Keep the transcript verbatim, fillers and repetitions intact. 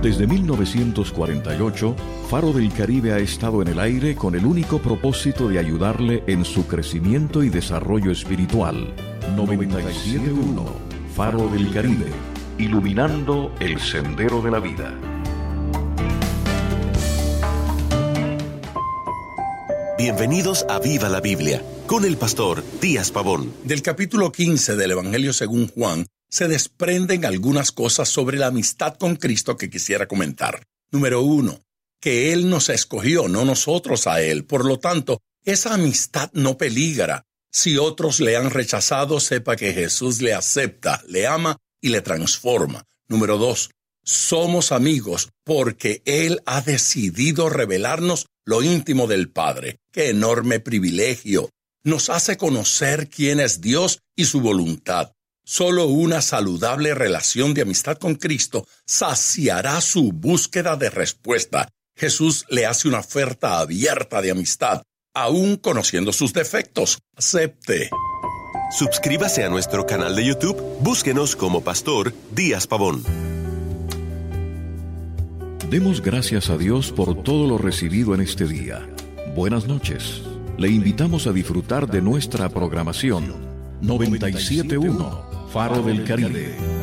Desde mil novecientos cuarenta y ocho, Faro del Caribe ha estado en el aire con el único propósito de ayudarle en su crecimiento y desarrollo espiritual. noventa y siete punto uno Faro del Caribe, iluminando el sendero de la vida. Bienvenidos a Viva la Biblia, con el pastor Díaz Pavón. Del capítulo quince del Evangelio según Juan, se desprenden algunas cosas sobre la amistad con Cristo que quisiera comentar. Número uno, que Él nos escogió, no nosotros a Él. Por lo tanto, esa amistad no peligra. Si otros le han rechazado, sepa que Jesús le acepta, le ama y le transforma. Número dos, somos amigos porque Él ha decidido revelarnos lo íntimo del Padre. ¡Qué enorme privilegio! Nos hace conocer quién es Dios y su voluntad. Solo una saludable relación de amistad con Cristo saciará su búsqueda de respuesta. Jesús le hace una oferta abierta de amistad, aún conociendo sus defectos. Acepte. Suscríbase a nuestro canal de YouTube. Búsquenos como Pastor Díaz Pavón. Demos gracias a Dios por todo lo recibido en este día. Buenas noches. Le invitamos a disfrutar de nuestra programación. noventa y siete punto uno Faro del Caribe.